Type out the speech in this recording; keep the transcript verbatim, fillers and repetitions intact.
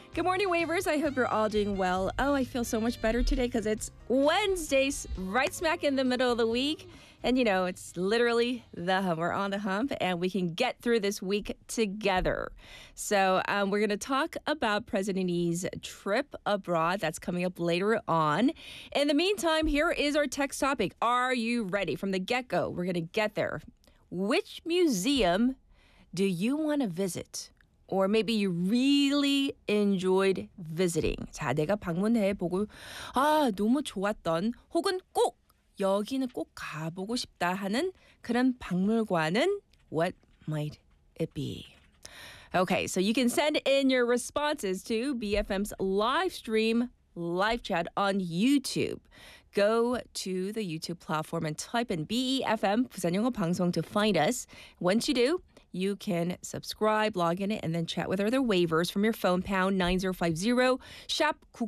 Good morning, Wavers. I hope you're all doing well. Oh, I feel so much better today because it's Wednesday, right smack in the middle of the week. And, you know, it's literally the hump. We're on the hump, and we can get through this week together. So um, we're going to talk about President Lee's trip abroad. That's coming up later on. In the meantime, here is our text topic. Are you ready? From the get-go, we're going to get there. Which museum do you want to visit? Or maybe you really enjoyed visiting. 자, 내가 방문해 보고 아, 너무 좋았던 혹은 꼭 여기는 꼭 가보고 싶다 하는 그런 박물관은 what might it be? Okay, so you can send in your responses to B F M's live stream, live chat on YouTube. Go to the YouTube platform and type in B E F M, 부산 영어 방송, to find us. Once you do, you can subscribe, log in it, and then chat with other waivers from your phone, pound nine zero five zero, shop